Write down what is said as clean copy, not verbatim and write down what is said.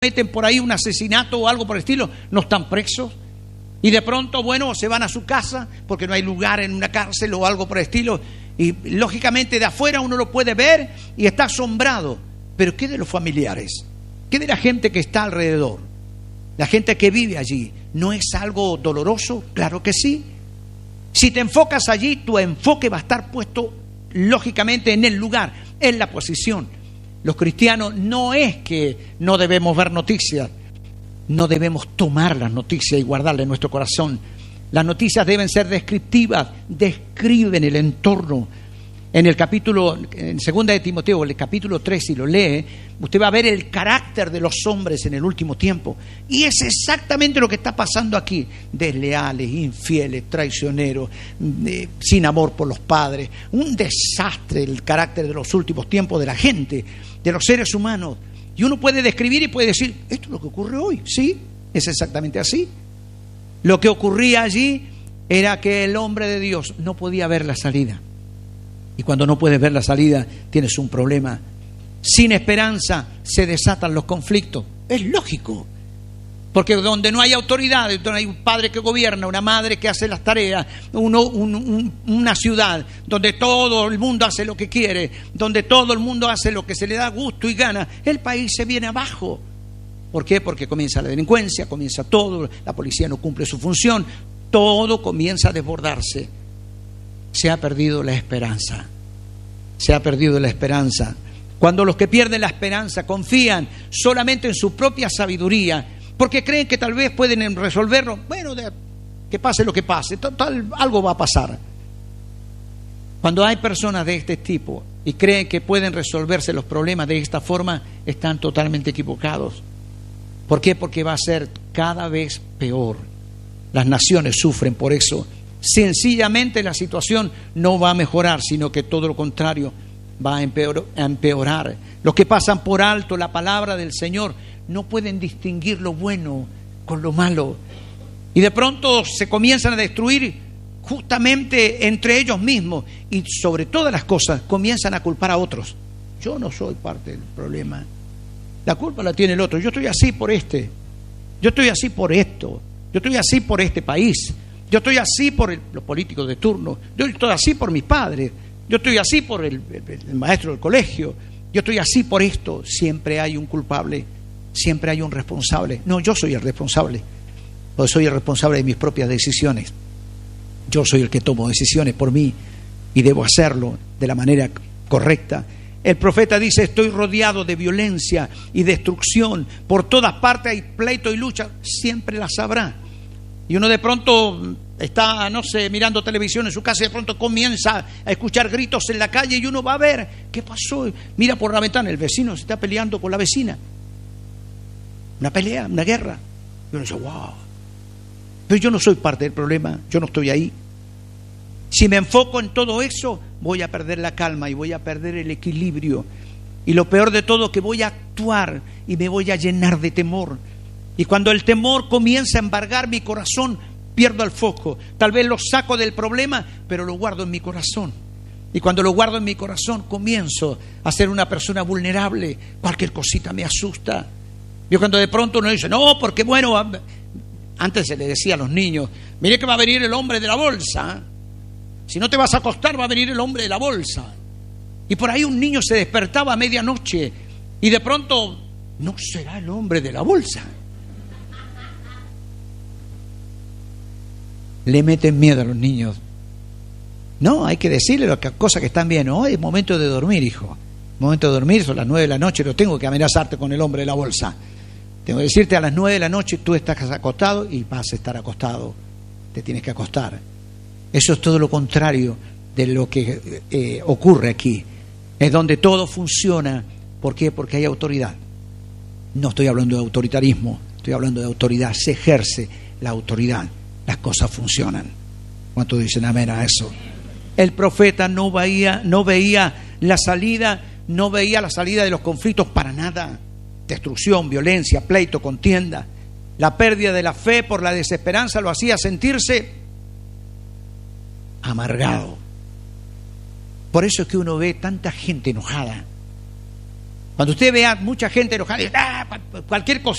cometen por ahí un asesinato o algo por el estilo, no están presos. Y de pronto, bueno, se van a su casa porque no hay lugar en una cárcel o algo por el estilo. Y lógicamente de afuera uno lo puede ver y está asombrado. Pero ¿qué de los familiares? ¿Qué de la gente que está alrededor? La gente que vive allí. ¿No es algo doloroso? Claro que sí. Si te enfocas allí, tu enfoque va a estar puesto lógicamente en el lugar, en la posición. Los cristianos no es que no debemos ver noticias, no debemos tomar las noticias y guardarlas en nuestro corazón. Las noticias deben ser descriptivas, describen el entorno. En el capítulo, en 2 de Timoteo, el capítulo 3, si lo lee, usted va a ver el carácter de los hombres en el último tiempo. Y es exactamente lo que está pasando aquí. Desleales, infieles, traicioneros, sin amor por los padres. Un desastre el carácter de los últimos tiempos de la gente, de los seres humanos. Y uno puede describir y puede decir, esto es lo que ocurre hoy. Sí, es exactamente así. Lo que ocurría allí era que el hombre de Dios no podía ver la salida. Y cuando no puedes ver la salida, tienes un problema. Sin esperanza se desatan los conflictos. Es lógico. Porque donde no hay autoridad, donde hay un padre que gobierna, una madre que hace las tareas, una ciudad donde todo el mundo hace lo que quiere, donde todo el mundo hace lo que se le da gusto y gana, el país se viene abajo. ¿Por qué? Porque comienza la delincuencia, comienza todo, la policía no cumple su función, todo comienza a desbordarse. Se ha perdido la esperanza. Se ha perdido la esperanza. Cuando los que pierden la esperanza confían solamente en su propia sabiduría, porque creen que tal vez pueden resolverlo, bueno, que pase lo que pase, total, algo va a pasar. Cuando hay personas de este tipo y creen que pueden resolverse los problemas de esta forma, están totalmente equivocados. ¿Por qué? Porque va a ser cada vez peor. Las naciones sufren por eso. Sencillamente la situación no va a mejorar, sino que todo lo contrario va a empeorar. Los que pasan por alto la palabra del Señor no pueden distinguir lo bueno con lo malo. Y de pronto se comienzan a destruir justamente entre ellos mismos. Y sobre todas las cosas comienzan a culpar a otros. Yo no soy parte del problema. La culpa la tiene el otro. Yo estoy así por este. Yo estoy así por esto. Yo estoy así por este país. Yo estoy así por los políticos de turno. Yo estoy así por mis padres. Yo estoy así por el maestro del colegio. Yo estoy así por esto. Siempre hay un culpable. Siempre hay un responsable. No, yo soy el responsable. Pues soy el responsable de mis propias decisiones. Yo soy el que tomo decisiones por mí y debo hacerlo de la manera correcta. El profeta dice, estoy rodeado de violencia y destrucción. Por todas partes hay pleito y lucha. Siempre las habrá. Y uno de pronto está, no sé, mirando televisión en su casa y de pronto comienza a escuchar gritos en la calle y uno va a ver, ¿qué pasó? Mira por la ventana, el vecino se está peleando con la vecina. Una pelea, una guerra. Y uno dice, wow. Pero yo no soy parte del problema, yo no estoy ahí. Si me enfoco en todo eso, voy a perder la calma y voy a perder el equilibrio. Y lo peor de todo, que voy a actuar y me voy a llenar de temor. Y cuando el temor comienza a embargar mi corazón, pierdo el foco. Tal vez lo saco del problema, pero lo guardo en mi corazón. Y cuando lo guardo en mi corazón, comienzo a ser una persona vulnerable. Cualquier cosita me asusta. Yo cuando de pronto uno dice, no, porque bueno, antes se le decía a los niños, mire que va a venir el hombre de la bolsa. Si no te vas a acostar, va a venir el hombre de la bolsa. Y por ahí un niño se despertaba a medianoche y de pronto, ¿no será el hombre de la bolsa? Le meten miedo a los niños. No, hay que decirle las cosas que están bien. Hoy es momento de dormir, hijo. Momento de dormir, son las 9 de la noche, no tengo que amenazarte con el hombre de la bolsa. Tengo que decirte a las 9 de la noche tú estás acostado y vas a estar acostado. Te tienes que acostar. Eso es todo lo contrario de lo que ocurre aquí. Es donde todo funciona. ¿Por qué? Porque hay autoridad. No estoy hablando de autoritarismo, estoy hablando de autoridad. Se ejerce la autoridad. Las cosas funcionan. ¿Cuántos dicen amén a eso? El profeta no veía la salida, no veía la salida de los conflictos para nada. Destrucción, violencia, pleito, contienda. La pérdida de la fe por la desesperanza lo hacía sentirse amargado. Por eso es que uno ve tanta gente enojada. Cuando usted vea mucha gente enojada, cualquier cosa.